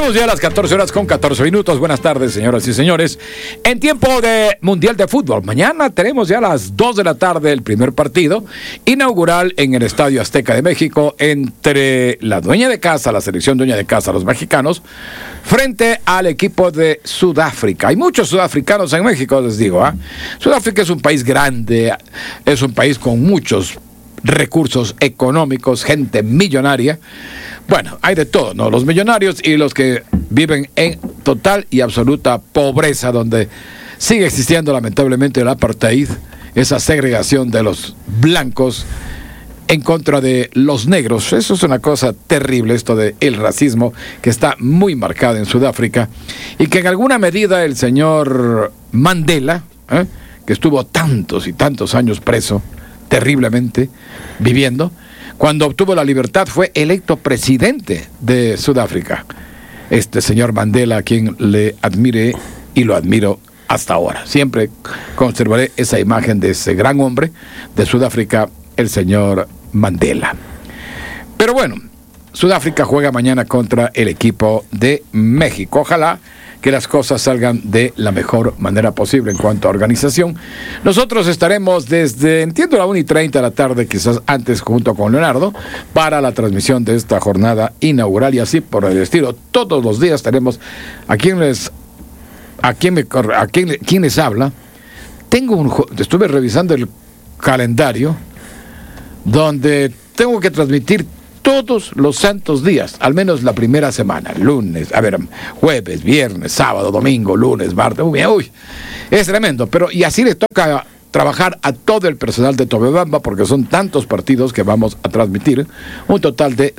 Tenemos ya las 14 horas con 14 minutos. Buenas tardes, señoras y señores. En tiempo de Mundial de Fútbol, mañana tenemos ya a las 2 de la tarde el primer partido inaugural en el Estadio Azteca de México entre la dueña de casa, la selección dueña de casa, los mexicanos, frente al equipo de Sudáfrica. Hay muchos sudafricanos en México, les digo. Sudáfrica es un país grande, es un país con muchos recursos económicos, gente millonaria. Bueno, hay de todo, ¿no? Los millonarios y los que viven en total y absoluta pobreza, donde sigue existiendo lamentablemente el apartheid, esa segregación de los blancos en contra de los negros. Eso es una cosa terrible, esto del racismo que está muy marcado en Sudáfrica y que en alguna medida el señor Mandela, que estuvo tantos y tantos años preso, terriblemente viviendo, cuando obtuvo la libertad fue electo presidente de Sudáfrica. Este señor Mandela, a quien le admire y lo admiro hasta ahora. Siempre conservaré esa imagen de ese gran hombre de Sudáfrica, el señor Mandela. Pero bueno, Sudáfrica juega mañana contra el equipo de México. Ojalá que las cosas salgan de la mejor manera posible en cuanto a organización. Nosotros estaremos desde, entiendo, la 1:30 de la tarde, quizás antes, junto con Leonardo, para la transmisión de esta jornada inaugural y así por el estilo. Todos los días tenemos a quien les habla. Estuve revisando el calendario donde tengo que transmitir todos los santos días, al menos la primera semana, jueves, viernes, sábado, domingo, lunes, martes, es tremendo, pero y así le toca trabajar a todo el personal de Tomebamba, porque son tantos partidos que vamos a transmitir, un total de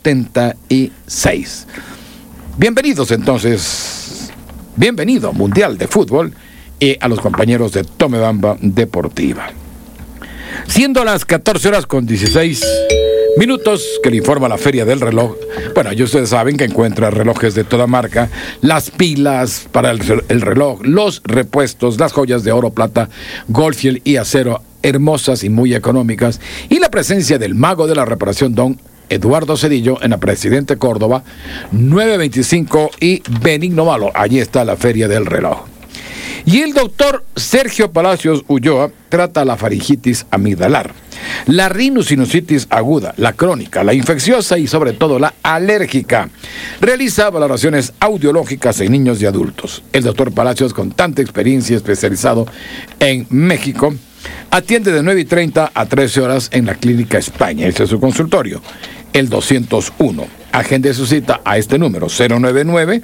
76. Bienvenidos entonces, bienvenido Mundial de Fútbol y a los compañeros de Tomebamba Deportiva. Siendo las 14 horas con 16 minutos, que le informa la Feria del Reloj. Bueno, ya ustedes saben que encuentra relojes de toda marca, las pilas para el reloj, los repuestos, las joyas de oro, plata, Goldfield y acero, hermosas y muy económicas, y la presencia del mago de la reparación, don Eduardo Cedillo, en la Presidente Córdoba, 925 y Benigno Malo. Allí está la Feria del Reloj. Y el doctor Sergio Palacios Ulloa trata la faringitis amigdalar, la rhinosinusitis aguda, la crónica, la infecciosa y sobre todo la alérgica. Realiza valoraciones audiológicas en niños y adultos. El doctor Palacios, con tanta experiencia, especializado en México, atiende de 9:30 a 13 horas en la Clínica España. Ese es su consultorio, el 201. Agende su cita a este número, 099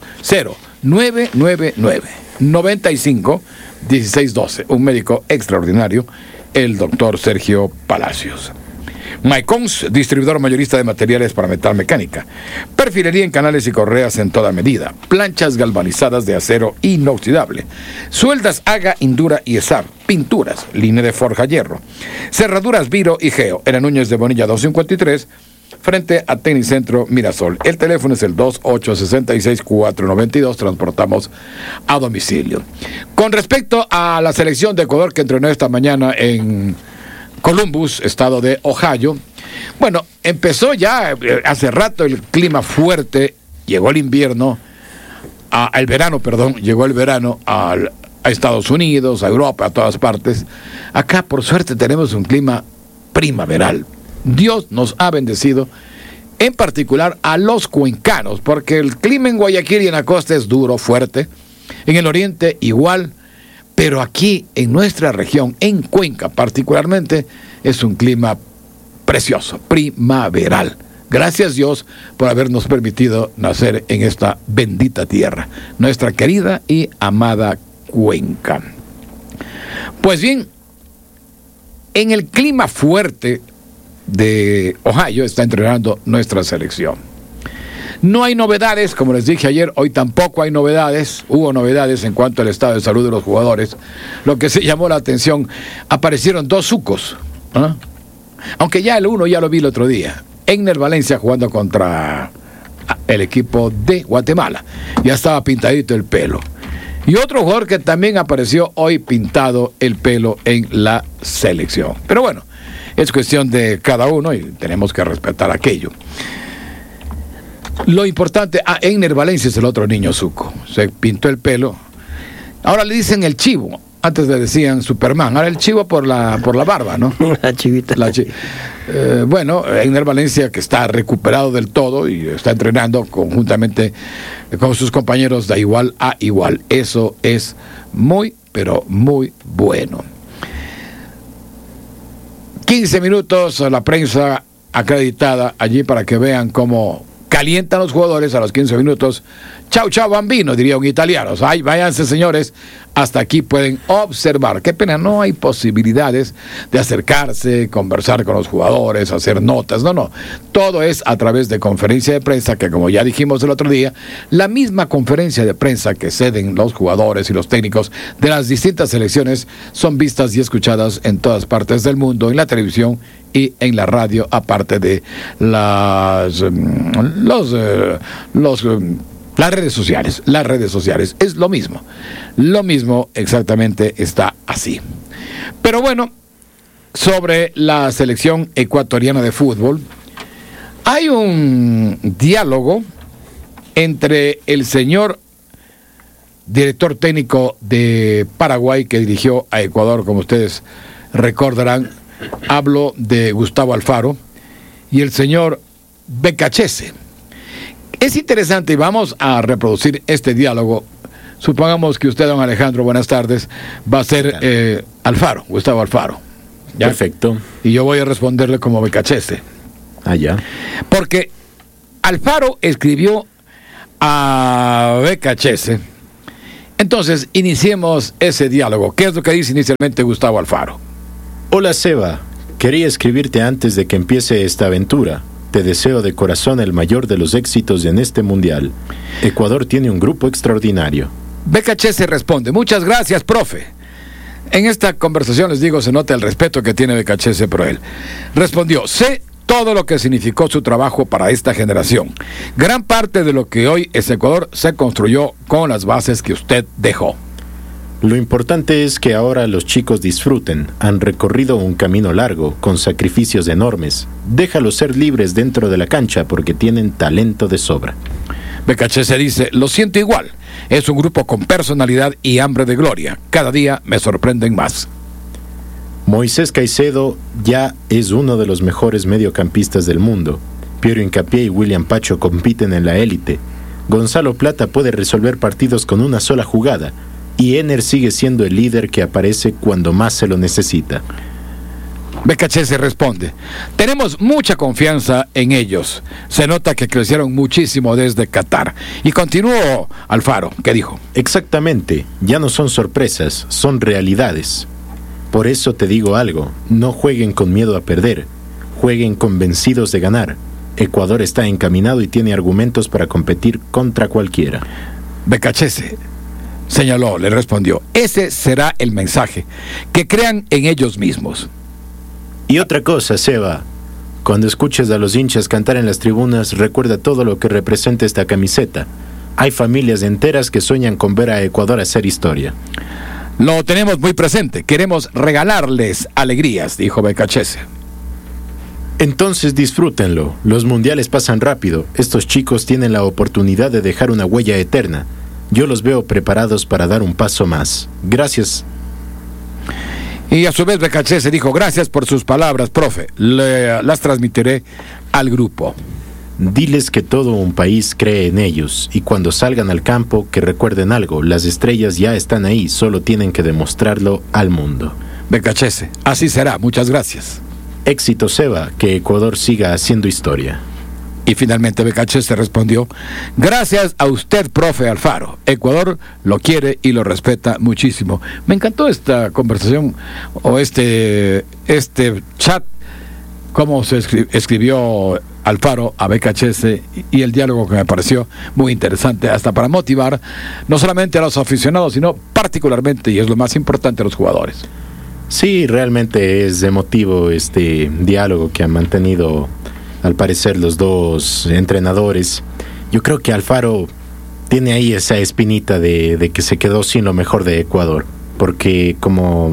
95 1612. Un médico extraordinario, el doctor Sergio Palacios. Maicons, distribuidor mayorista de materiales para metal mecánica. Perfilería en canales y correas en toda medida. Planchas galvanizadas de acero inoxidable. Sueldas Haga, Indura y ESAB. Pinturas, línea de forja hierro. Cerraduras Viro y Geo. En Núñez de Bonilla 253. Frente a Tecnicentro Mirasol. El teléfono es el 2866-492. Transportamos a domicilio. Con respecto a la selección de Ecuador que entrenó esta mañana en Columbus, estado de Ohio, bueno, empezó ya hace rato el clima fuerte, llegó el invierno, llegó el verano a Estados Unidos, a Europa, a todas partes. Acá, por suerte, tenemos un clima primaveral. Dios nos ha bendecido, en particular a los cuencanos, porque el clima en Guayaquil y en la costa es duro, fuerte, en el oriente igual, pero aquí en nuestra región, en Cuenca particularmente, es un clima precioso, primaveral. Gracias Dios por habernos permitido nacer en esta bendita tierra, nuestra querida y amada Cuenca. Pues bien, en el clima fuerte de Ohio está entrenando nuestra selección. No hay novedades, como les dije ayer, hoy tampoco hay novedades. Hubo novedades en cuanto al estado de salud de los jugadores. Lo que se llamó la atención, aparecieron 2 zucos, aunque ya el uno ya lo vi el otro día, Egner Valencia jugando contra el equipo de Guatemala, ya estaba pintadito el pelo. Y otro jugador que también apareció hoy pintado el pelo en la selección. Pero bueno, es cuestión de cada uno y tenemos que respetar aquello. Lo importante, Einer Valencia es el otro niño Zuco. Se pintó el pelo. Ahora le dicen el chivo. Antes le decían Superman. Ahora el chivo por la barba, ¿no? La chivita. Bueno, Einer Valencia, que está recuperado del todo y está entrenando conjuntamente con sus compañeros de igual a igual. Eso es muy, pero muy bueno. 15 minutos a la prensa acreditada allí para que vean cómo calientan los jugadores a los 15 minutos. Chau, chau, bambino, diría un italiano. Ay, váyanse, señores, hasta aquí pueden observar. Qué pena, no hay posibilidades de acercarse, conversar con los jugadores, hacer notas. No. Todo es a través de conferencia de prensa, que como ya dijimos el otro día, la misma conferencia de prensa que ceden los jugadores y los técnicos de las distintas selecciones son vistas y escuchadas en todas partes del mundo, en la televisión y en la radio, aparte de las redes sociales. Las redes sociales es lo mismo exactamente, está así. Pero bueno, sobre la selección ecuatoriana de fútbol, hay un diálogo entre el señor director técnico de Paraguay, que dirigió a Ecuador, como ustedes recordarán. Hablo de Gustavo Alfaro, y el señor Becachese. Es interesante y vamos a reproducir este diálogo. Supongamos que usted, don Alejandro, buenas tardes, va a ser Alfaro, Gustavo Alfaro. ¿Ya? Perfecto. Y yo voy a responderle como Becachese. Ya. Porque Alfaro escribió a Becachese. Entonces, iniciemos ese diálogo. ¿Qué es lo que dice inicialmente Gustavo Alfaro? Hola, Seba. Quería escribirte antes de que empiece esta aventura. Te deseo de corazón el mayor de los éxitos en este mundial. Ecuador tiene un grupo extraordinario. Becachese responde: muchas gracias, profe. En esta conversación, les digo, se nota el respeto que tiene Becachese por él. Respondió: sé todo lo que significó su trabajo para esta generación. Gran parte de lo que hoy es Ecuador se construyó con las bases que usted dejó. Lo importante es que ahora los chicos disfruten. Han recorrido un camino largo, con sacrificios enormes. Déjalos ser libres dentro de la cancha porque tienen talento de sobra. Becachese dice: lo siento igual. Es un grupo con personalidad y hambre de gloria. Cada día me sorprenden más. Moisés Caicedo ya es uno de los mejores mediocampistas del mundo. Piero Hincapié y William Pacho compiten en la élite. Gonzalo Plata puede resolver partidos con una sola jugada. Y Einer sigue siendo el líder que aparece cuando más se lo necesita. Becachese responde: tenemos mucha confianza en ellos. Se nota que crecieron muchísimo desde Qatar. Y continuó Alfaro, que dijo: exactamente, ya no son sorpresas, son realidades. Por eso te digo algo, no jueguen con miedo a perder, jueguen convencidos de ganar. Ecuador está encaminado y tiene argumentos para competir contra cualquiera. Becachese señaló, le respondió: ese será el mensaje, que crean en ellos mismos. Y otra cosa, Seba, cuando escuches a los hinchas cantar en las tribunas, recuerda todo lo que representa esta camiseta. Hay familias enteras que sueñan con ver a Ecuador hacer historia. Lo tenemos muy presente, queremos regalarles alegrías, dijo Becachese. Entonces disfrútenlo, los mundiales pasan rápido, estos chicos tienen la oportunidad de dejar una huella eterna. Yo los veo preparados para dar un paso más. Gracias. Y a su vez Becachese dijo: gracias por sus palabras, profe. Las transmitiré al grupo. Diles que todo un país cree en ellos y cuando salgan al campo que recuerden algo. Las estrellas ya están ahí, solo tienen que demostrarlo al mundo. Becachese: así será, muchas gracias. Éxito, Seba, que Ecuador siga haciendo historia. Y finalmente Becachese respondió: gracias a usted, profe Alfaro. Ecuador lo quiere y lo respeta muchísimo. Me encantó esta conversación o este chat, cómo se escribió Alfaro a Becachese, y el diálogo que me pareció muy interesante, hasta para motivar no solamente a los aficionados, sino particularmente, y es lo más importante, a los jugadores. Sí, realmente es emotivo este diálogo que han mantenido, al parecer, los dos entrenadores. Yo creo que Alfaro tiene ahí esa espinita de que se quedó sin lo mejor de Ecuador, porque como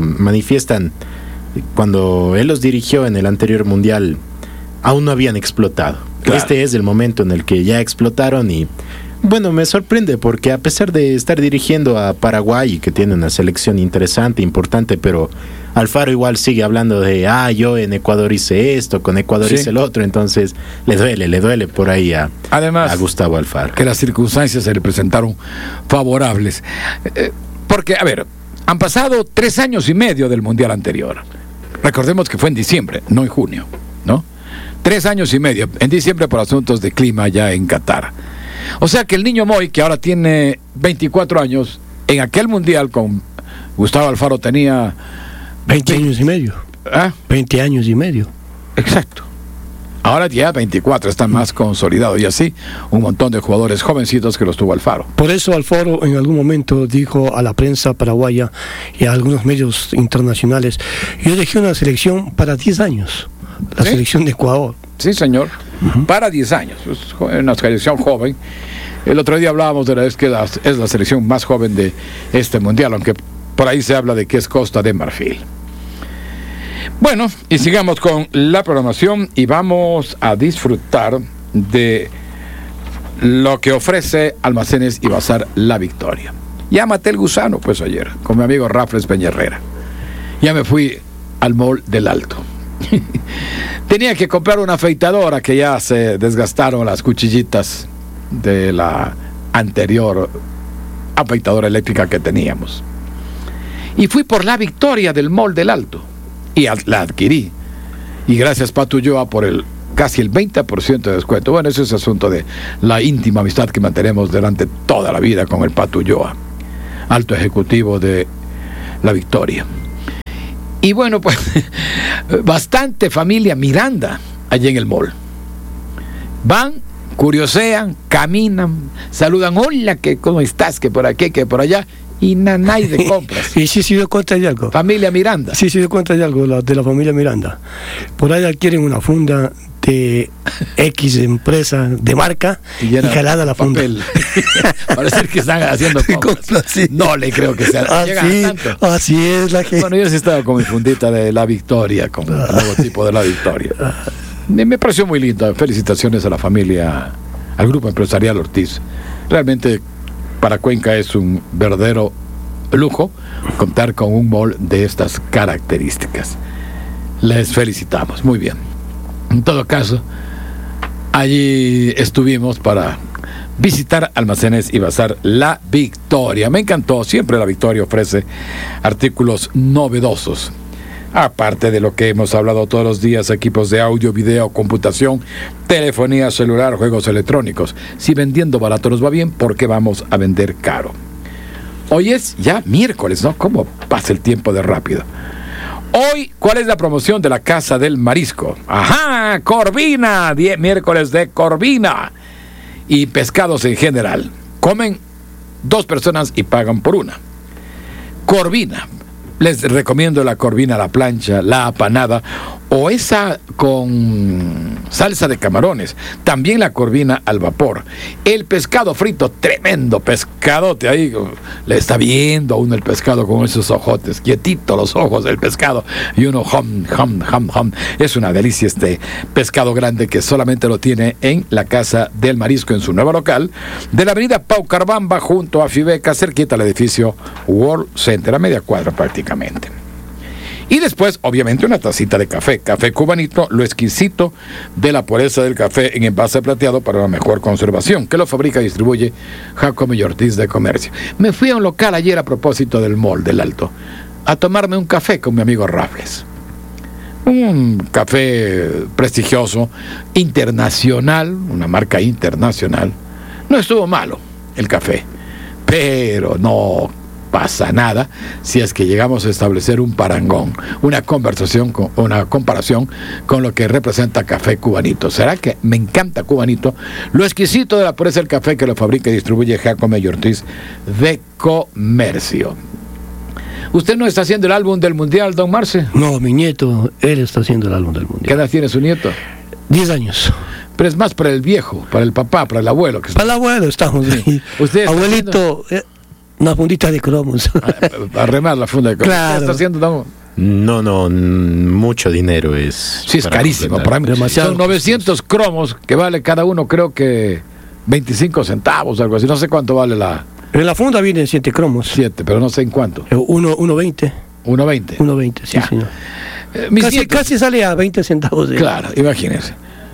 manifiestan, cuando él los dirigió en el anterior mundial, aún no habían explotado. Claro. Este es el momento en el que ya explotaron y bueno, me sorprende porque a pesar de estar dirigiendo a Paraguay y que tiene una selección interesante, importante, pero Alfaro igual sigue hablando de, yo en Ecuador hice esto, con Ecuador hice el otro, entonces le duele por ahí Además, a Gustavo Alfaro. Que las circunstancias se le presentaron favorables. Porque, a ver, han pasado 3 años y medio del Mundial anterior. Recordemos que fue en diciembre, no en junio, ¿no? 3 años y medio, en diciembre por asuntos de clima ya en Qatar. O sea que el niño Moy, que ahora tiene 24 años, en aquel Mundial con Gustavo Alfaro tenía 20 años y medio. 20 años y medio. Exacto. Ahora ya 24, está más consolidado y así un montón de jugadores jovencitos que los tuvo Alfaro. Por eso Alfaro en algún momento dijo a la prensa paraguaya y a algunos medios internacionales, yo dejé una selección para 10 años, la selección de Ecuador. Sí, señor, para 10 años, es una selección joven. El otro día hablábamos de es la selección más joven de este mundial, aunque por ahí se habla de que es Costa de Marfil. Bueno, y sigamos con la programación y vamos a disfrutar de lo que ofrece Almacenes y Bazar La Victoria. Ya maté el gusano, pues ayer, con mi amigo Raffles Peña-Herrera. Ya me fui al Mall del Alto. Tenía que comprar una afeitadora que ya se desgastaron las cuchillitas de la anterior afeitadora eléctrica que teníamos. Y fui por La Victoria del Mall del Alto y la adquirí. Y gracias Pato Ulloa por casi el 20% de descuento. Bueno, ese es asunto de la íntima amistad que mantenemos durante toda la vida con el Pato Ulloa, alto ejecutivo de La Victoria. Y bueno, pues bastante familia Miranda allí en el mall. Van, curiosean, caminan, saludan, hola, que cómo estás, que por aquí, que por allá, y nanay de compras. Y sí se dio cuenta de algo. Familia Miranda. Sí se dio cuenta de algo de la familia Miranda. Por ahí adquieren una funda de X empresa de marca y jalada la funda. Parece que están haciendo compras. Sí. No le creo que sea. Así es la gente. Bueno, yo sí estaba con mi fundita de La Victoria, con el logotipo de La Victoria. Me pareció muy linda. Felicitaciones a la familia, al grupo empresarial Ortiz. Realmente para Cuenca es un verdadero lujo contar con un mall de estas características. Les felicitamos, muy bien. En todo caso, allí estuvimos para visitar Almacenes y Bazar La Victoria. Me encantó, siempre La Victoria ofrece artículos novedosos. Aparte de lo que hemos hablado todos los días, equipos de audio, video, computación, telefonía celular, juegos electrónicos. Si vendiendo barato nos va bien, ¿por qué vamos a vender caro? Hoy es ya miércoles, ¿no? ¿Cómo pasa el tiempo de rápido? Hoy, ¿cuál es la promoción de la Casa del Marisco? ¡Ajá! Corvina, miércoles de Corvina. Y pescados en general. Comen 2 personas y pagan por una. Corvina. Les recomiendo la corvina a la plancha, la apanada o esa con salsa de camarones. También la corvina al vapor. El pescado frito, tremendo pescadote. Ahí le está viendo a uno el pescado con esos ojotes, quietito los ojos del pescado. Y uno, hum. Es una delicia este pescado grande que solamente lo tiene en la Casa del Marisco, en su nuevo local, de la avenida Pau Carbamba, junto a Fibeca, cerquita al edificio World Center, a media cuadra prácticamente. Y después, obviamente, una tacita de café. Café cubanito, lo exquisito de la pureza del café en envase plateado para una mejor conservación, que lo fabrica y distribuye Jacome y Ortiz de Comercio. Me fui a un local ayer a propósito del Mall del Alto, a tomarme un café con mi amigo Raffles. Un café prestigioso, internacional, una marca internacional. No estuvo malo el café, pero no pasa nada si es que llegamos a establecer un parangón, una comparación con lo que representa Café Cubanito. ¿Será que me encanta Cubanito? Lo exquisito de la pureza del café que lo fabrica y distribuye Jacome y Ortiz de Comercio. ¿Usted no está haciendo el álbum del Mundial, don Marce? No, mi nieto, él está haciendo el álbum del Mundial. ¿Qué edad tiene su nieto? 10 años. Pero es más para el viejo, para el papá, para el abuelo. Para el abuelo estamos. ¿Usted abuelito... Una fundita de cromos. A remar la funda de cromos. Claro. ¿Qué está haciendo, don No, mucho dinero es. Sí, es carísimo. completar. Para mí. Demasiado Son 900 cromos que vale cada uno, creo que 25 centavos, algo así. No sé cuánto vale la En la funda vienen 7 cromos. 7, pero no sé en cuánto. 1.20. 1.20. 1.20, sí, Ya. señor. Mis Casi, nietos- casi sale a 20 centavos. Claro, imagínense.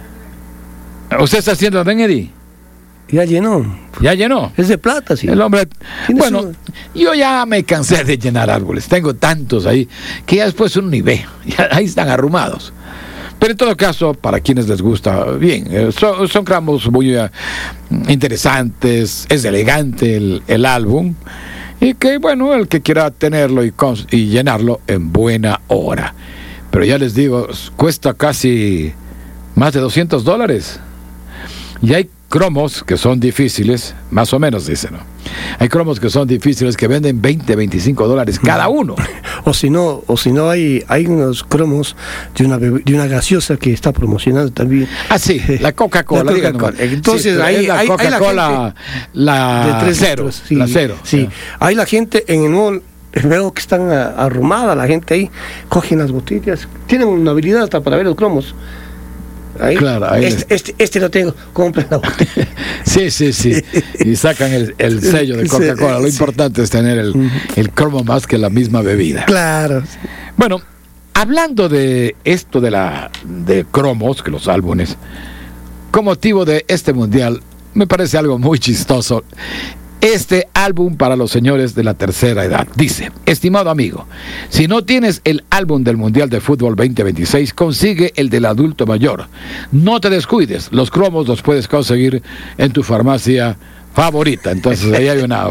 ¿Usted está haciendo el Benedi? Ya llenó. ¿Ya llenó? Es de plata, sí. El hombre, Tiene bueno, su- yo ya me cansé de llenar árboles, tengo tantos ahí que ya después uno ni ve, ya ahí están arrumados. Pero en todo caso, para quienes les gusta, bien, son cromos muy interesantes, es elegante el álbum, y que bueno, el que quiera tenerlo y llenarlo en buena hora. Pero ya les digo, cuesta casi más de $200. Y hay cromos que son difíciles, más o menos dicen, ¿no? Hay cromos que son difíciles que venden $20-25 cada uno. O si no hay unos cromos de una gaseosa que está promocionando también. Ah, sí, la Coca-Cola. La díganos. Coca-Cola. Entonces, Sí, pero ahí- es la ahí la Coca-Cola, la de 3 cero. litros, sí, La cero. Sí. Ahí la gente en el mall, veo que están arrumada la gente ahí, cogen las botellas, tienen una habilidad hasta para ver los cromos. Ahí, Claro, ahí este lo tengo, compren la botella. Sí. Y sacan el sello de Coca-Cola. Lo Sí. importante es tener el cromo más que la misma bebida. Claro. Bueno, hablando de esto de cromos, que los álbumes, con motivo de este mundial, me parece algo muy chistoso. Este álbum para los señores de la tercera edad. Dice, estimado amigo, si no tienes el álbum del Mundial de Fútbol 2026, consigue el del adulto mayor. No te descuides, los cromos los puedes conseguir en tu farmacia favorita. Entonces ahí hay una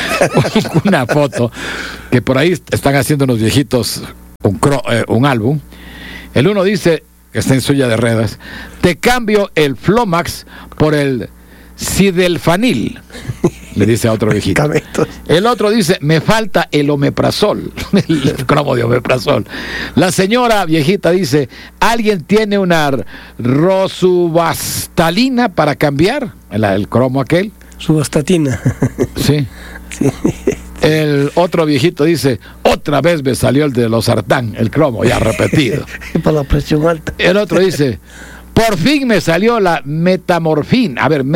foto que por ahí están haciendo unos viejitos un álbum. El uno dice, que está en silla de ruedas, te cambio el Flomax por el Sidelfanil, le dice a otro viejito. Medicamentos. El otro dice, me falta el omeprazol, el cromo de omeprazol. La señora viejita dice, ¿alguien tiene una rosuvastatina para cambiar? El cromo aquel. Subastatina. Sí. Sí. El otro viejito dice, otra vez me salió el de los sartán, el cromo ya repetido. Para la presión alta. El otro dice, por fin me salió la metamorfina. A ver,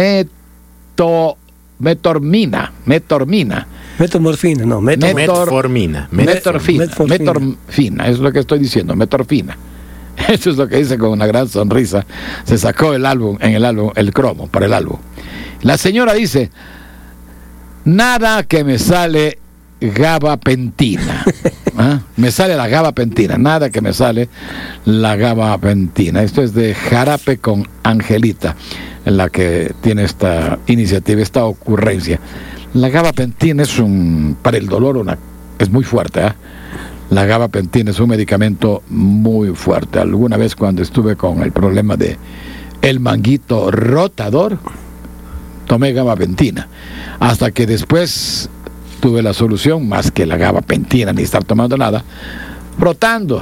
metormina. Metamorfina, no, Metformina. Metorfina, es lo que estoy diciendo, metorfina. Eso es lo que dice con una gran sonrisa. Se sacó el álbum, el cromo para el álbum. La señora dice, nada que me sale gabapentina. ¿Ah? Me sale la gabapentina, nada que me sale la gabapentina. Esto es de Jarape con Angelita, en la que tiene esta iniciativa, esta ocurrencia. La gabapentina es para el dolor es muy fuerte, ¿eh? La gabapentina es un medicamento muy fuerte. Alguna vez cuando estuve con el problema de el manguito rotador, tomé gabapentina, hasta que después tuve la solución, más que la gabapentina, ni estar tomando nada, frotando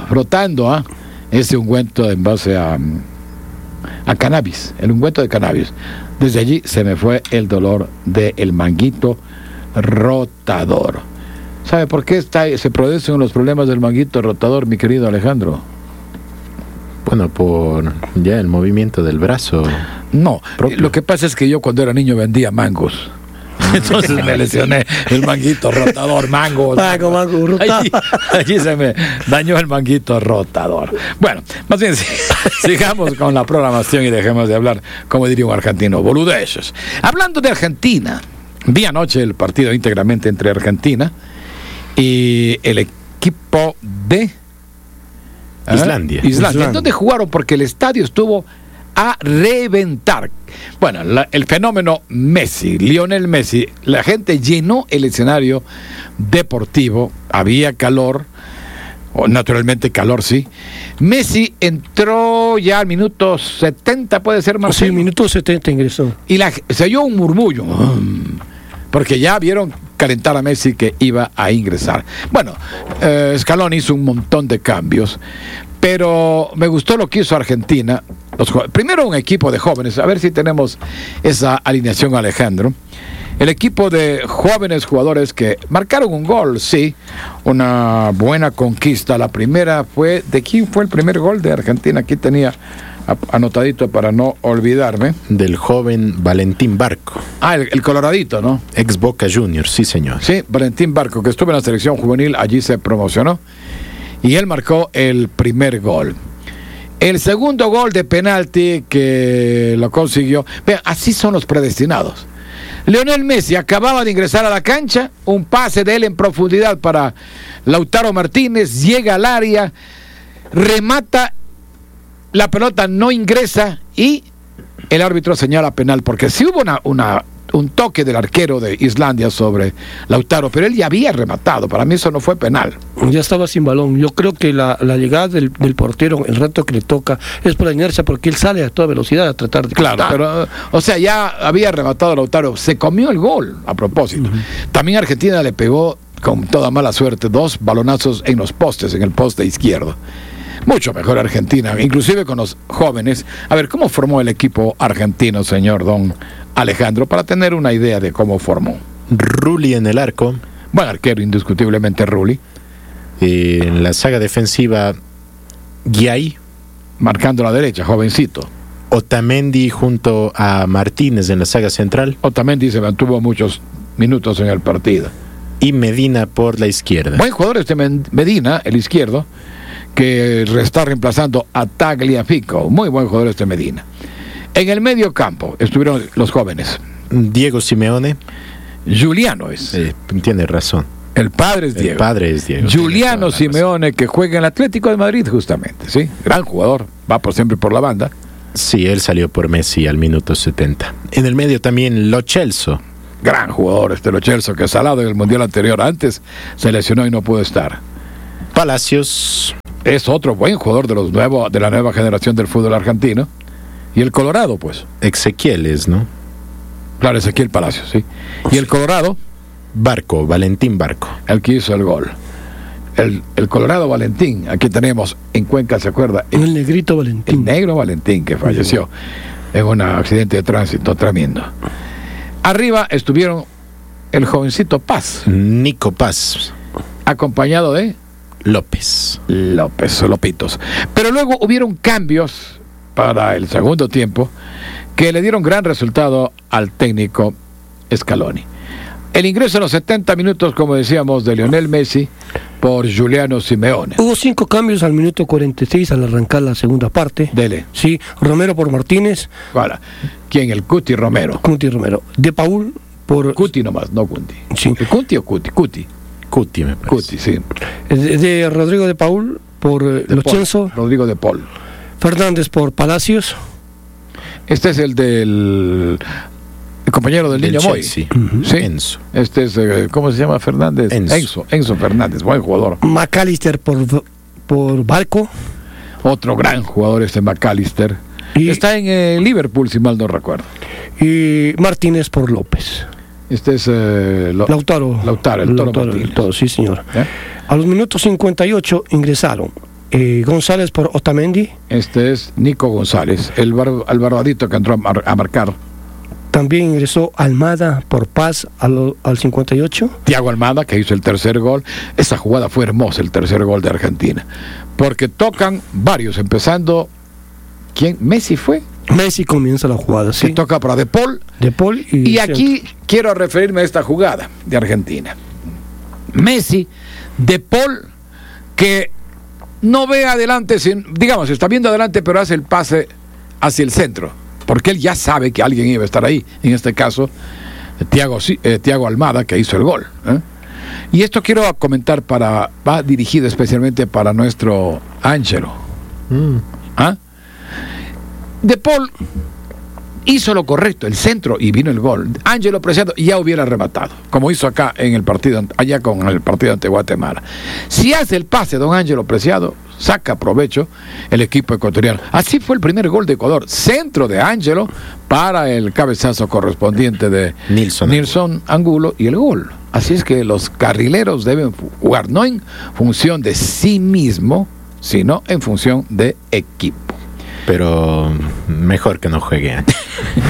ese ungüento en base a cannabis, el ungüento de cannabis. Desde allí se me fue el dolor del manguito rotador. ¿Sabe por qué se producen los problemas del manguito rotador, mi querido Alejandro? Bueno, por ya el movimiento del brazo. No, propio. lo que pasa es que yo cuando era niño vendía mangos. Entonces me lesioné el manguito rotador, mangos. Mango, rotado. Allí se me dañó el manguito rotador. Bueno, más bien sigamos con la programación y dejemos de hablar, como diría un argentino, boludeces. Hablando de Argentina, vi anoche el partido íntegramente entre Argentina y el equipo de Islandia. Islandia. ¿Dónde jugaron? Porque el estadio estuvo a reventar. Bueno, el fenómeno Messi, Lionel Messi, la gente llenó el escenario deportivo, había calor, naturalmente calor sí. Messi entró ya al minuto 70, puede ser, más. Sí, minuto 70 ingresó. Y se oyó un murmullo, porque ya vieron calentar a Messi que iba a ingresar. Bueno, Scaloni hizo un montón de cambios, pero me gustó lo que hizo Argentina. Primero un equipo de jóvenes, a ver si tenemos esa alineación, Alejandro. el equipo de jóvenes jugadores que marcaron un gol, sí, una buena conquista. La primera fue, ¿de quién fue el primer gol de Argentina? Aquí tenía anotadito para no olvidarme. Del joven Valentín Barco. El coloradito, ¿no? Ex Boca Juniors, sí señor. Sí, Valentín Barco, que estuvo en la selección juvenil, allí se promocionó. Y él marcó el primer gol. El segundo gol de penalti que lo consiguió. Vean, así son los predestinados. Lionel Messi acababa de ingresar a la cancha, un pase de él en profundidad para Lautaro Martínez, llega al área, remata, la pelota no ingresa y el árbitro señala penal, porque sí hubo un toque del arquero de Islandia sobre Lautaro, pero él ya había rematado. Para mí eso no fue penal. Ya estaba sin balón. Yo creo que la llegada del portero, el reto que le toca, es por la inercia, porque él sale a toda velocidad a tratar de... Claro, pero, o sea, ya había rematado Lautaro. Se comió el gol, a propósito. También Argentina le pegó, con toda mala suerte, 2 balonazos en los postes, en el poste izquierdo. Mucho mejor Argentina, inclusive con los jóvenes. A ver, ¿cómo formó el equipo argentino, señor don Alejandro, para tener una idea de cómo formó? Rulli en el arco. Buen arquero, indiscutiblemente Rulli. En la saga defensiva, Guiay. Marcando la derecha, jovencito. Otamendi junto a Martínez en la saga central. Otamendi se mantuvo muchos minutos en el partido. Y Medina por la izquierda. Buen jugador este Medina, el izquierdo, que está reemplazando a Tagliafico. Muy buen jugador este Medina. En el medio campo estuvieron los jóvenes. Diego Simeone. Juliano es. Tiene razón. El padre es Diego. El padre es Diego. Juliano Simeone, que juega en el Atlético de Madrid justamente, ¿sí? Gran jugador, va por siempre por la banda. Sí, él salió por Messi al minuto 70. En el medio también Lo Celso. Gran jugador este Lo Celso, que salado en el Mundial anterior, antes se lesionó y no pudo estar. Palacios. Es otro buen jugador de la nueva generación del fútbol argentino. Y el Colorado, pues. Exequieles, ¿no? Claro, Ezequiel Palacios, sí. Y el Colorado. Barco, Valentín Barco. El que hizo el gol. El Colorado Valentín. Aquí tenemos en Cuenca, ¿se acuerda? El negrito Valentín. El negro Valentín, que falleció en un accidente de tránsito tremendo. Arriba estuvieron el jovencito Paz. Nico Paz. Acompañado de López, Lopitos. Pero luego hubieron cambios para el segundo tiempo que le dieron gran resultado al técnico Scaloni. El ingreso en los 70 minutos, como decíamos, de Lionel Messi por Juliano Simeone. Hubo 5 cambios al minuto 46 al arrancar la segunda parte. Dele. Sí, Romero por Martínez. Voilà. ¿Quién? El Cuti Romero. Cuti Romero. De Paul por... Cuti nomás, no Cuti. Sí. ¿El Cuti o Cuti? Cuti. Cuti, me parece. Cuti, sí. De Rodrigo de Paul por Lo Celso. Rodrigo de Paul. Fernández por Palacios. Este es el compañero del Niño Moy. Sí. Sí. Enzo. Este es, ¿cómo se llama Fernández? Enzo Fernández, buen jugador. McAllister por Barco. Otro gran jugador este McAllister. Y está en Liverpool, si mal no recuerdo. Y Martínez por López. Este es Lautaro, el Toro Martínez. Sí, señor. A los minutos 58 ingresaron González por Otamendi. Este es Nico González, el barbadito que entró a marcar. También ingresó Almada por Paz al 58. Thiago Almada, que hizo el tercer gol. Esa jugada fue hermosa, el tercer gol de Argentina. Porque tocan varios, empezando... ¿Quién? ¿Messi fue? Messi comienza la jugada, sí. Se toca para De Paul. Y aquí quiero referirme a esta jugada de Argentina. Messi, De Paul, que no ve adelante, digamos, está viendo adelante, pero hace el pase hacia el centro, porque él ya sabe que alguien iba a estar ahí. En este caso, Thiago Almada, que hizo el gol. Y esto quiero comentar va dirigido especialmente para nuestro Ángelo. ¿Ah? De Paul hizo lo correcto, el centro, y vino el gol. Ángelo Preciado ya hubiera rematado, como hizo acá en el partido, allá con el partido ante Guatemala. Si hace el pase don Ángelo Preciado, saca provecho el equipo ecuatoriano. Así fue el primer gol de Ecuador, centro de Ángelo para el cabezazo correspondiente de Nilson Angulo y el gol. Así es que los carrileros deben jugar no en función de sí mismo, sino en función de equipo. Pero mejor que no jueguen.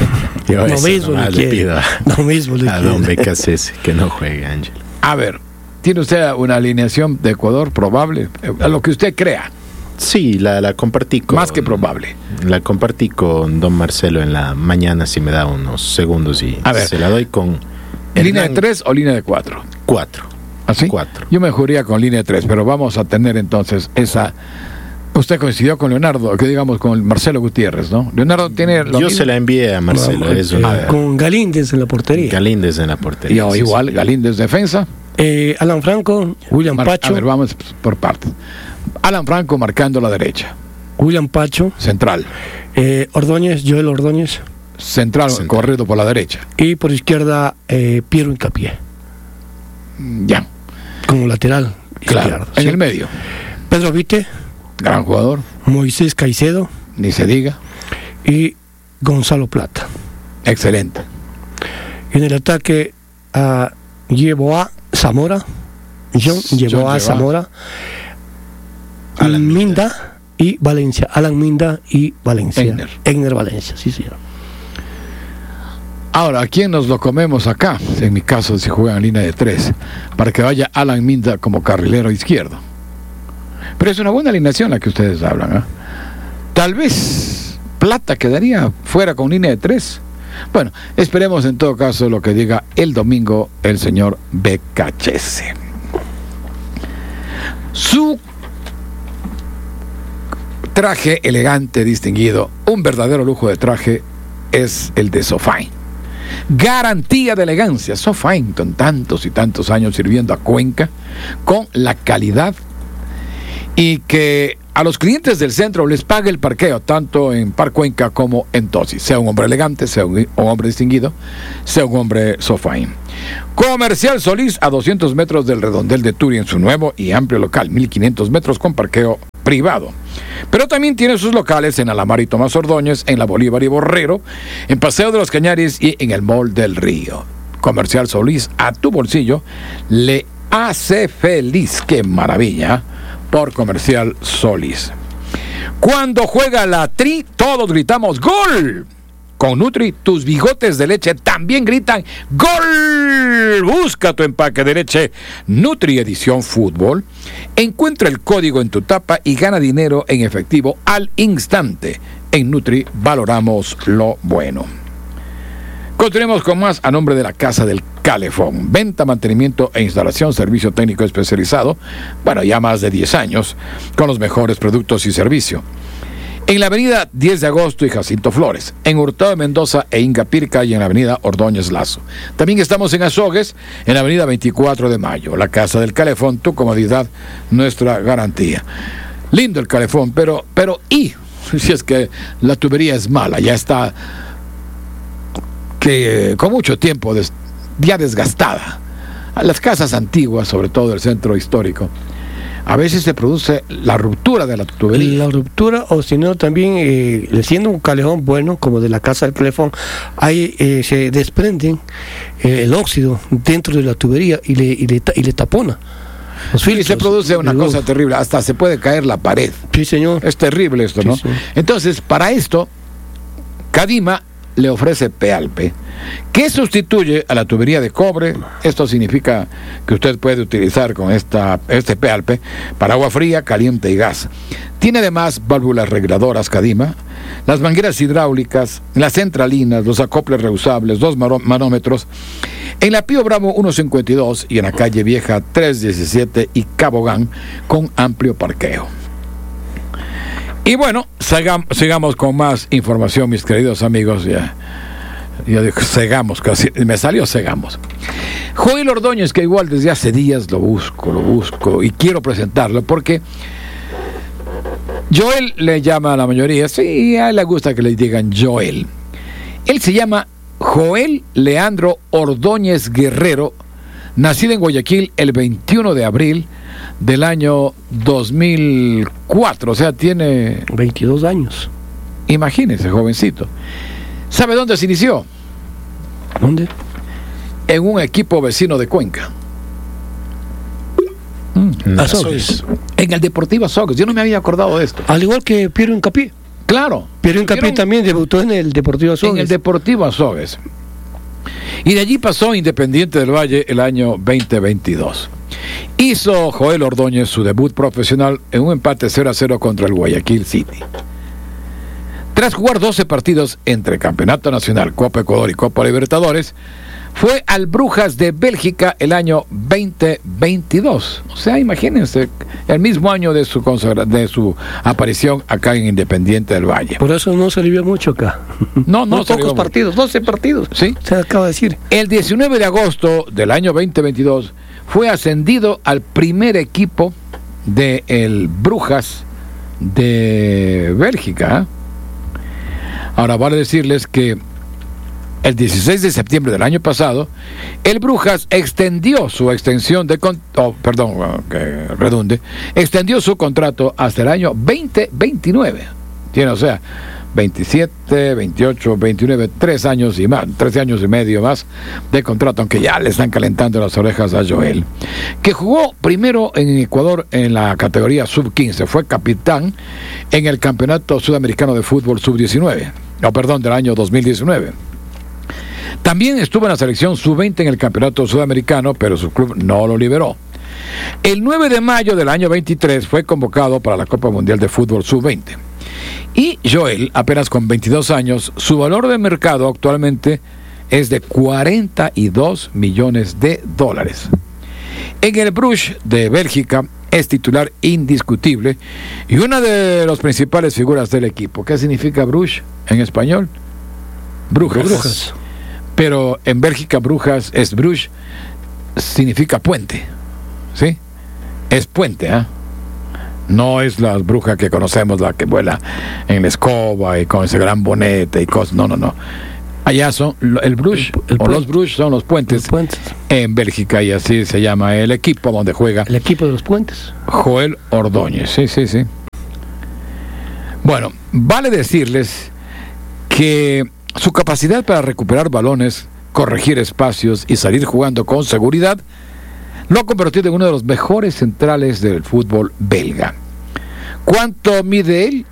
Yo Lo eso mismo nomás le le pido Lo mismo le a quiere. don Becasese que no juegue, Ángel. A ver, ¿tiene usted una alineación de Ecuador probable? A lo que usted crea, Sí, la compartí con... más que probable. La compartí con don Marcelo en la mañana, si me da unos segundos, y A ver. se la doy con... ¿Línea de 3 o línea de 4? 4. ¿Así? 4. Yo me jugaría con línea de 3, pero vamos a tener entonces esa... Usted coincidió con Leonardo, que digamos con Marcelo Gutiérrez, ¿no? Leonardo tiene lo Yo mismo. se la envié a Marcelo, eso. Con Galíndez en la portería. Galíndez en la portería. Y sí, igual, sí. Galíndez defensa. Alan Franco, William Pacho. A ver, vamos por partes. Alan Franco marcando la derecha. William Pacho. Central. Ordóñez, Joel Ordóñez. Central, corrido por la derecha. Y por izquierda, Piero Hincapié. Ya, Como lateral claro. izquierdo. En ¿sí? el medio. Pedro Vite, Gran jugador, Moisés Caicedo ni se diga. y Gonzalo Plata. Excelente. En el ataque llevó a Zamora, John llevó a Zamora, Alan Minda y Valencia, Alan Minda y Valencia. Egner Valencia, sí, señor. Ahora, ¿a quién nos lo comemos acá? En mi caso, si juegan en línea de 3, para que vaya Alan Minda como carrilero izquierdo. Pero es una buena alineación la que ustedes hablan, ¿eh? Tal vez Plata quedaría fuera con línea de 3. Bueno, esperemos en todo caso lo que diga el domingo el señor Becachese. Su traje elegante, distinguido, un verdadero lujo de traje, es el de Sofain. Garantía de elegancia. Sofain, con tantos y tantos años sirviendo a Cuenca, con la calidad y que a los clientes del centro les pague el parqueo, tanto en Par Cuenca como en Tosi. Sea un hombre elegante, sea un hombre distinguido, sea un hombre Sofain. Comercial Solís, a 200 metros del redondel de Turi, en su nuevo y amplio local, 1500 metros con parqueo privado. Pero también tiene sus locales en Alamar y Tomás Ordóñez, en la Bolívar y Borrero, en Paseo de los Cañaris y en el Mall del Río. Comercial Solís, a tu bolsillo le hace feliz. ¡Qué maravilla! Por Comercial Solís. Cuando juega la Tri, todos gritamos ¡gol! Con Nutri, tus bigotes de leche también gritan ¡gol! Busca tu empaque de leche Nutri Edición Fútbol. Encuentra el código en tu tapa y gana dinero en efectivo al instante. En Nutri valoramos lo bueno. Continuemos con más a nombre de la Casa del Calefón. Venta, mantenimiento e instalación, servicio técnico especializado. Bueno, ya más de 10 años, con los mejores productos y servicio. En la avenida 10 de agosto y Jacinto Flores, en Hurtado de Mendoza e Ingapirca, y en la avenida Ordóñez Lazo. También estamos en Azogues, en la avenida 24 de Mayo. La Casa del Calefón, tu comodidad, nuestra garantía. Lindo el calefón, pero si es que la tubería es mala, ya está con mucho tiempo ya desgastada. A las casas antiguas, sobre todo del centro histórico, a veces se produce la ruptura de la tubería. La ruptura, o si no, también siendo un calefón bueno, como de la Casa del Calefón, ahí se desprenden el óxido dentro de la tubería y le tapona. Y se produce una cosa terrible, hasta se puede caer la pared. Sí, señor. Es terrible esto, ¿no? Sí. Entonces, para esto, Cadima le ofrece Pealpe, que sustituye a la tubería de cobre. Esto significa que usted puede utilizar con este Pealpe para agua fría, caliente y gas. Tiene además válvulas reguladoras Cadima, las mangueras hidráulicas, las centralinas, los acoples reusables, 2 manómetros, en la Pío Bravo 152 y en la calle Vieja 317 y Cabogán, con amplio parqueo. Y bueno, sigamos con más información, mis queridos amigos. Ya digo, segamos. Joel Ordóñez, que igual desde hace días lo busco y quiero presentarlo porque Joel le llama a la mayoría, sí, a él le gusta que le digan Joel. Él se llama Joel Leandro Ordóñez Guerrero, nacido en Guayaquil el 21 de abril del año 2004, o sea, tiene 22 años. Imagínese, jovencito. ¿Sabe dónde se inició? ¿Dónde? En un equipo vecino de Cuenca. Azogues. En el Deportivo Azogues. Yo no me había acordado de esto. Al igual que Piero Hincapié. Claro. Piero Hincapié también debutó en el Deportivo Azogues. En el Deportivo Azogues. Y de allí pasó Independiente del Valle el año 2022. Hizo Joel Ordóñez su debut profesional en un empate 0-0 contra el Guayaquil City. Tras jugar 12 partidos entre Campeonato Nacional, Copa Ecuador y Copa Libertadores, fue al Brujas de Bélgica el año 2022. O sea, imagínense, el mismo año de su aparición acá en Independiente del Valle. Por eso no se alivió mucho acá. No pocos partidos, 12 partidos. Sí. Se acaba de decir. El 19 de agosto del año 2022 fue ascendido al primer equipo del Brujas de Bélgica. Ahora vale decirles que el 16 de septiembre del año pasado, el Brujas extendió su extendió su contrato hasta el año 2029. Tiene, o sea, 27, 28, 29, 3 años y más, 13 años y medio más de contrato, aunque ya le están calentando las orejas a Joel, que jugó primero en Ecuador en la categoría sub-15, fue capitán en el Campeonato Sudamericano de Fútbol sub-19, del año 2019. También estuvo en la selección sub-20 en el Campeonato Sudamericano, pero su club no lo liberó. El 9 de mayo del año 23 fue convocado para la Copa Mundial de Fútbol sub-20. Y Joel, apenas con 22 años, su valor de mercado actualmente es de 42 millones de dólares. En el Bruges de Bélgica es titular indiscutible y una de las principales figuras del equipo. ¿Qué significa Bruges en español? Brujas. Pero en Bélgica Brujas significa puente, ¿sí? Es puente, ¿eh? No es la bruja que conocemos, la que vuela en la escoba y con ese gran bonete y cosas. No. Allá son el Bruges, los Bruges son los puentes en Bélgica, y así se llama el equipo donde juega. El equipo de los puentes. Joel Ordóñez, sí. Bueno, vale decirles que su capacidad para recuperar balones, corregir espacios y salir jugando con seguridad lo ha convertido en uno de los mejores centrales del fútbol belga. ¿Cuánto mide él?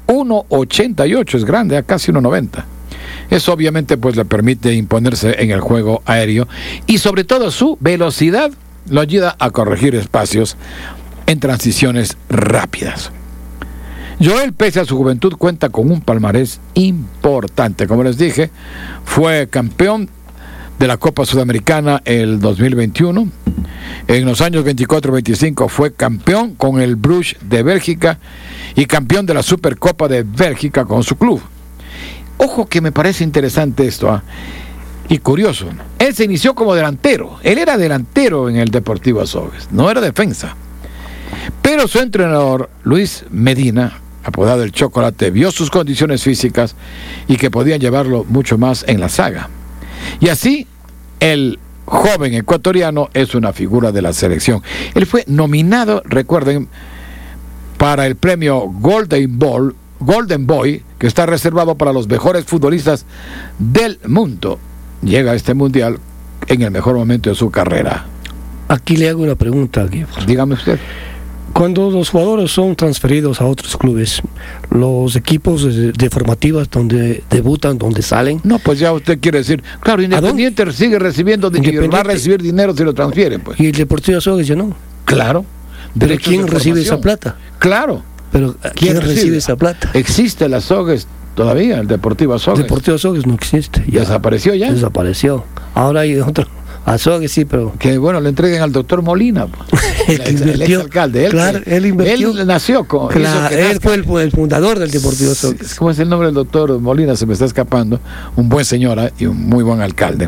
1,88, es grande, casi 1,90. Eso obviamente pues le permite imponerse en el juego aéreo y sobre todo su velocidad lo ayuda a corregir espacios en transiciones rápidas. Joel, pese a su juventud, cuenta con un palmarés importante. Como les dije, fue campeón de la Copa Sudamericana el 2021. En los años 24-25 fue campeón con el Bruges de Bélgica y campeón de la Supercopa de Bélgica con su club. Ojo que me parece interesante esto, y curioso. Él se inició como delantero. Él era delantero en el Deportivo Azogues, no era defensa. Pero su entrenador, Luis Medina, apodado el Chocolate, vio sus condiciones físicas y que podían llevarlo mucho más en la saga. Y así, el joven ecuatoriano es una figura de la selección. Él fue nominado, recuerden, para el premio Golden Boy, que está reservado para los mejores futbolistas del mundo. Llega a este mundial en el mejor momento de su carrera. Aquí le hago una pregunta. Dígame usted. Cuando los jugadores son transferidos a otros clubes, los equipos de formativas donde debutan, donde salen... No, pues ya usted quiere decir, claro, Independiente sigue recibiendo, va a recibir dinero si lo transfieren, pues. Y el Deportivo Azogues ya no. Claro. ¿Pero quién recibe esa plata? Claro. ¿Pero quién recibe esa plata? Existe el Azogues todavía, el Deportivo Azogues. El Deportivo Azogues no existe. Ya. ¿Desapareció ya? Desapareció. Ahora hay otro... Azogues sí, pero... Que bueno, le entreguen al doctor Molina. El exalcalde. Él invirtió. Él nació con... Claro, él fue el fundador del Deportivo Azogues. ¿Cómo es el nombre del doctor Molina? Se me está escapando. Un buen señor y un muy buen alcalde.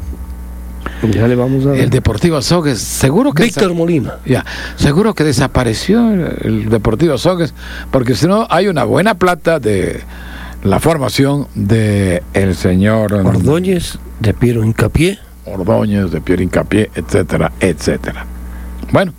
Ya le vamos a ver. El Deportivo Azogues, seguro que... Víctor Molina. Ya, seguro que desapareció el Deportivo Azogues, porque si no hay una buena plata de la formación de el señor... Ordóñez, de Piero Hincapié. Ordóñez, de Piero Hincapié, etcétera, etcétera. Bueno,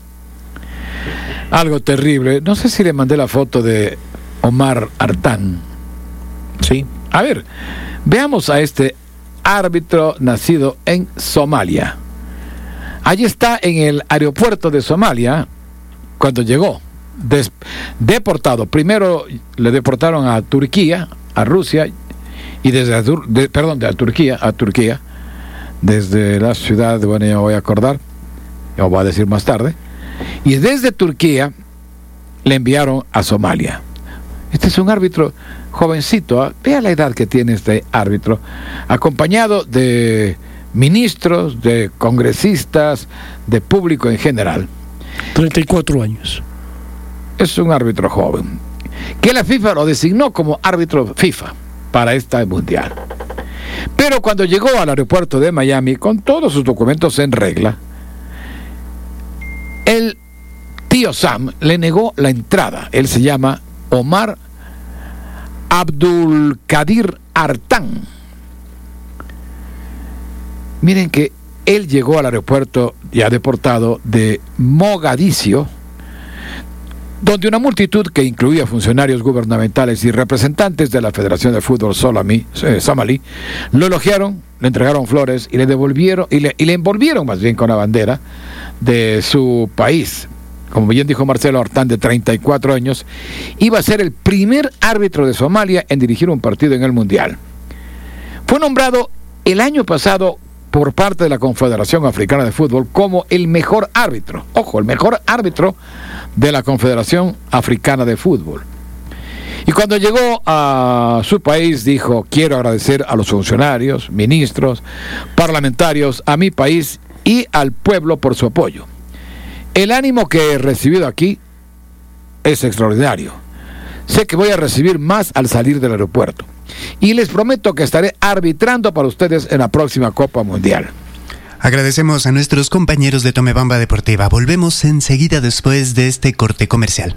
algo terrible. No sé si le mandé la foto de Omar Artán. Sí. A ver, veamos a este árbitro nacido en Somalia. Allí está en el aeropuerto de Somalia cuando llegó. deportado. Primero le deportaron a Turquía, a Rusia, y desde a Turquía, desde la ciudad, bueno, ya me voy a acordar, ya voy a decir más tarde, y desde Turquía le enviaron a Somalia. Este es un árbitro jovencito, ¿eh? Vea la edad que tiene este árbitro, acompañado de ministros, de congresistas, de público en general. 34 años. Es un árbitro joven, que la FIFA lo designó como árbitro FIFA para esta mundial. Pero cuando llegó al aeropuerto de Miami, con todos sus documentos en regla, el tío Sam le negó la entrada. Él se llama Omar Abdulkadir Artan. Miren que él llegó al aeropuerto ya deportado de Mogadiscio, donde una multitud que incluía funcionarios gubernamentales y representantes de la Federación de Fútbol somalí lo elogiaron, le entregaron flores y le devolvieron y le envolvieron más bien con la bandera de su país. Como bien dijo Marcelo Artán, de 34 años, iba a ser el primer árbitro de Somalia en dirigir un partido en el Mundial. Fue nombrado el año pasado por parte de la Confederación Africana de Fútbol como el mejor árbitro. Ojo, el mejor árbitro de la Confederación Africana de Fútbol. Y cuando llegó a su país dijo: quiero agradecer a los funcionarios, ministros, parlamentarios, a mi país y al pueblo por su apoyo. El ánimo que he recibido aquí es extraordinario. Sé que voy a recibir más al salir del aeropuerto. Y les prometo que estaré arbitrando para ustedes en la próxima Copa Mundial. Agradecemos a nuestros compañeros de Tomebamba Deportiva. Volvemos enseguida después de este corte comercial.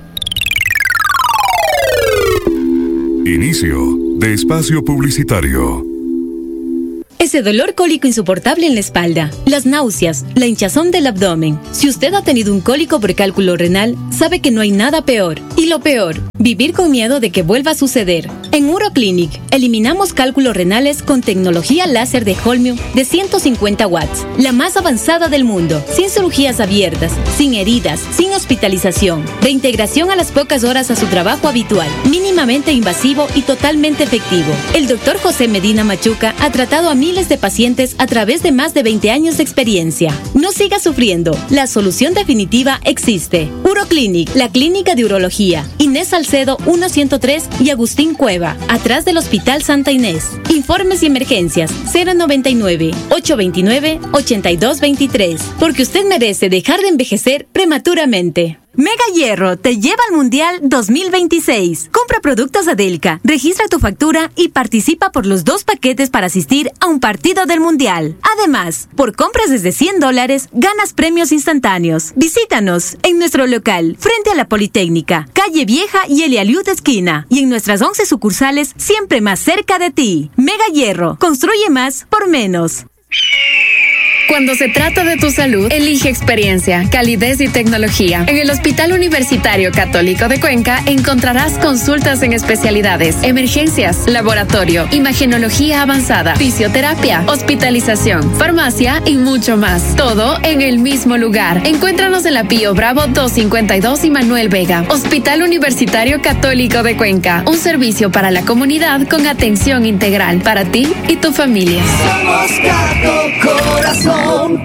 Inicio de espacio publicitario. Ese dolor cólico insoportable en la espalda, las náuseas, la hinchazón del abdomen. Si usted ha tenido un cólico por cálculo renal, sabe que no hay nada peor. Y lo peor, vivir con miedo de que vuelva a suceder. En Uroclinic, eliminamos cálculos renales con tecnología láser de Holmium de 150 watts, la más avanzada del mundo, sin cirugías abiertas, sin heridas, sin hospitalización, reintegración a las pocas horas a su trabajo habitual, mínimamente invasivo y totalmente efectivo. El Dr. José Medina Machuca ha tratado a miles de pacientes a través de más de 20 años de experiencia. No siga sufriendo. La solución definitiva existe. Uroclinic, la clínica de urología. Inés Salcedo 103 y Agustín Cueva, atrás del Hospital Santa Inés. Informes y emergencias 099-829-8223. Porque usted merece dejar de envejecer prematuramente. Mega Hierro te lleva al Mundial 2026. Compra productos Adelca, registra tu factura y participa por los 2 paquetes para asistir a un partido del Mundial. Además, por compras desde $100, ganas premios instantáneos. Visítanos en nuestro local, frente a la Politécnica, Calle Vieja y Elialiud esquina. Y en nuestras 11 sucursales, siempre más cerca de ti. Mega Hierro, construye más por menos. Cuando se trata de tu salud, elige experiencia, calidez y tecnología. En el Hospital Universitario Católico de Cuenca encontrarás consultas en especialidades, emergencias, laboratorio, imagenología avanzada, fisioterapia, hospitalización, farmacia y mucho más. Todo en el mismo lugar. Encuéntranos en la Pío Bravo 252 y Manuel Vega. Hospital Universitario Católico de Cuenca. Un servicio para la comunidad con atención integral para ti y tu familia. Somos Cato Corazón.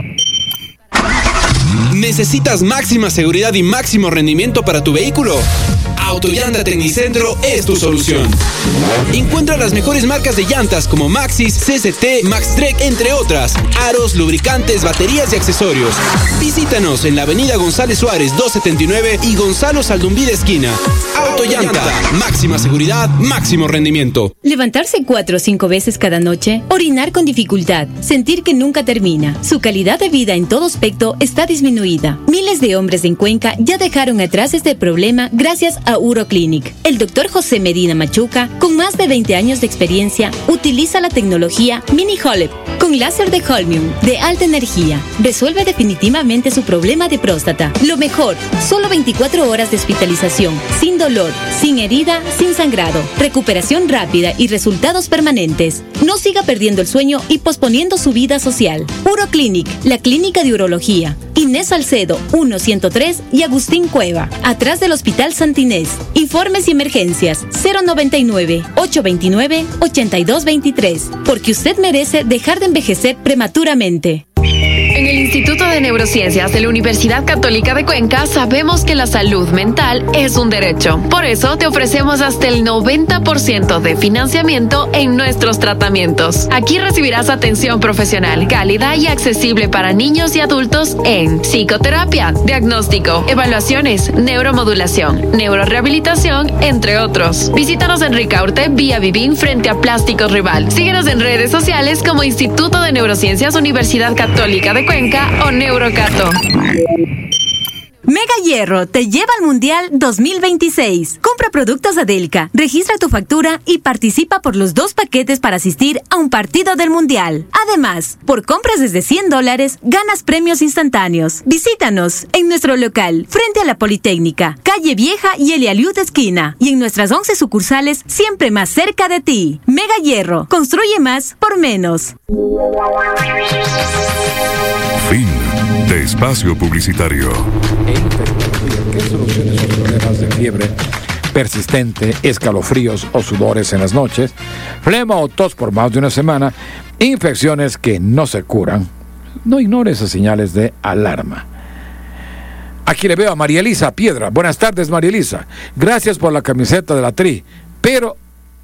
¿Necesitas máxima seguridad y máximo rendimiento para tu vehículo? Autollanta Tecnicentro es tu solución. Encuentra las mejores marcas de llantas como Maxxis, CCT, Maxtrek, entre otras. Aros, lubricantes, baterías y accesorios. Visítanos en la avenida González Suárez 279 y Gonzalo Saldumbide esquina. Autollanta, máxima seguridad, máximo rendimiento. Levantarse 4 o 5 veces cada noche, orinar con dificultad, sentir que nunca termina. Su calidad de vida en todo aspecto está disminuida. Miles de hombres en Cuenca ya dejaron atrás este problema gracias a Uroclinic. El doctor José Medina Machuca, con más de 20 años de experiencia, utiliza la tecnología Mini Holep con láser de Holmium de alta energía. Resuelve definitivamente su problema de próstata. Lo mejor, solo 24 horas de hospitalización, sin dolor, sin herida, sin sangrado, recuperación rápida y resultados permanentes. No siga perdiendo el sueño y posponiendo su vida social. Uroclinic, la clínica de urología. Inés Salcedo, 1-103 y Agustín Cueva, atrás del Hospital Santa Inés. Informes y emergencias, 099-829-8223. Porque usted merece dejar de envejecer prematuramente. En el Instituto de Neurociencias de la Universidad Católica de Cuenca sabemos que la salud mental es un derecho. Por eso te ofrecemos hasta el 90% de financiamiento en nuestros tratamientos. Aquí recibirás atención profesional, cálida y accesible para niños y adultos en psicoterapia, diagnóstico, evaluaciones, neuromodulación, neurorehabilitación, entre otros. Visítanos en Ricaurte, vía Vivín, frente a Plásticos Rival. Síguenos en redes sociales como Instituto de Neurociencias Universidad Católica de Cuenca o Neurocato. Mega Hierro te lleva al Mundial 2026. Compra productos Adelca, registra tu factura y participa por los 2 paquetes para asistir a un partido del Mundial. Además, por compras desde $100, ganas premios instantáneos. Visítanos en nuestro local, frente a la Politécnica, Calle Vieja y Elialiud esquina. Y en nuestras 11 sucursales, siempre más cerca de ti. Mega Hierro, construye más por menos. Fin de espacio publicitario. ¿Qué soluciones a los problemas de fiebre persistente, escalofríos o sudores en las noches, flema o tos por más de una semana, infecciones que no se curan? No ignore esas señales de alarma. Aquí le veo a María Elisa Piedra. Buenas tardes, María Elisa. Gracias por la camiseta de la Tri, pero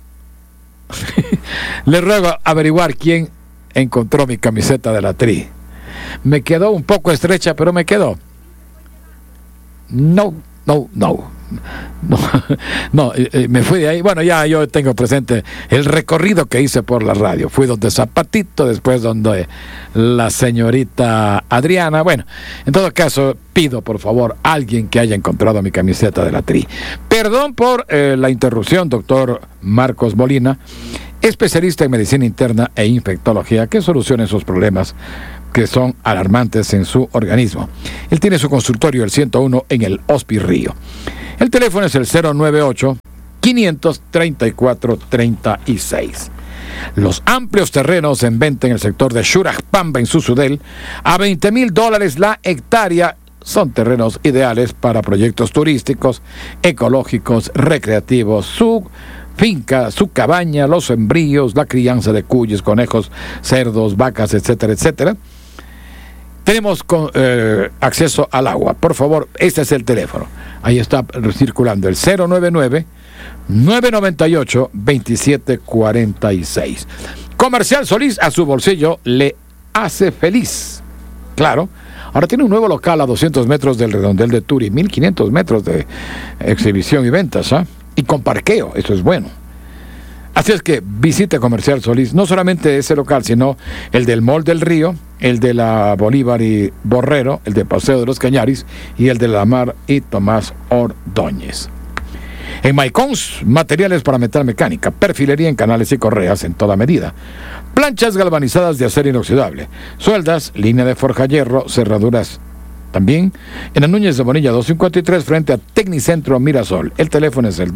le ruego averiguar quién encontró mi camiseta de la Tri. Me quedó un poco estrecha, pero me quedó. No, me fui de ahí. Bueno, ya yo tengo presente el recorrido que hice por la radio. Fui donde Zapatito, después donde la señorita Adriana. Bueno, en todo caso, pido por favor a alguien que haya encontrado mi camiseta de la Tri. Perdón por la interrupción, doctor Marcos Molina, especialista en medicina interna e infectología, que solucione esos problemas que son alarmantes en su organismo. Él tiene su consultorio, el 101, en el Hospi Río. El teléfono es el 098-534-36. Los amplios terrenos en venta en el sector de Xurajpamba, en Susudel, a $20,000 la hectárea. Son terrenos ideales para proyectos turísticos, ecológicos, recreativos. Su finca, su cabaña, los sembríos, la crianza de cuyes, conejos, cerdos, vacas, etcétera, etcétera. Tenemos acceso al agua. Por favor, este es el teléfono. Ahí está circulando el 099-998-2746. Comercial Solís, a su bolsillo le hace feliz. Claro. Ahora tiene un nuevo local a 200 metros del redondel de Turi, 1,500 metros de exhibición y ventas, ¿ah? Y con parqueo, eso es bueno. Así es que visite Comercial Solís, no solamente ese local, sino el del Mall del Río, el de la Bolívar y Borrero, el de Paseo de los Cañaris y el de la Mar y Tomás Ordóñez. En Maicons, materiales para metal mecánica, perfilería en canales y correas en toda medida, planchas galvanizadas de acero inoxidable, sueldas, línea de forja hierro, cerraduras. También en la Núñez de Bonilla 253 frente a Tecnicentro Mirasol. El teléfono es el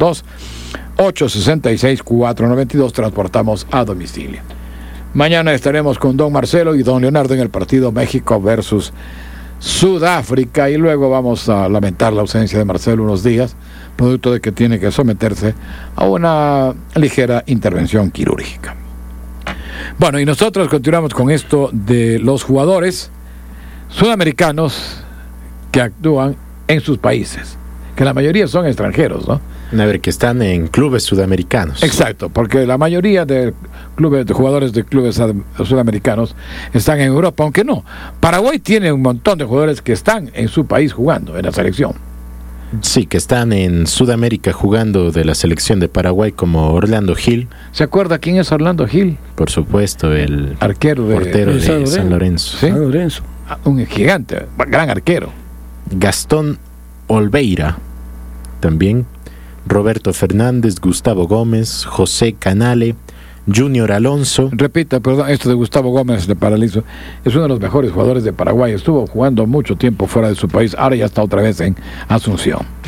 2-866-492. Transportamos a domicilio. Mañana estaremos con don Marcelo y don Leonardo en el partido México versus Sudáfrica, y luego vamos a lamentar la ausencia de Marcelo unos días, producto de que tiene que someterse a una ligera intervención quirúrgica. Bueno, y nosotros continuamos con esto de los jugadores sudamericanos que actúan en sus países, que la mayoría son extranjeros, ¿no? A ver, que están en clubes sudamericanos. Exacto, porque la mayoría de clubes, de jugadores de clubes sudamericanos están en Europa, aunque no. Paraguay tiene un montón de jugadores que están en su país jugando, en la selección. Sí, que están en Sudamérica jugando de la selección de Paraguay, como Orlando Gil. ¿Se acuerda quién es Orlando Gil? Por supuesto, el arquero portero de San Lorenzo. ¿Sí? San Lorenzo. Un gigante, gran arquero. Gastón Olveira también. Roberto Fernández, Gustavo Gómez, José Canale, Junior Alonso. Repita, perdón, esto de Gustavo Gómez de Paralizo, es uno de los mejores jugadores de Paraguay, estuvo jugando mucho tiempo fuera de su país, ahora ya está otra vez en Asunción.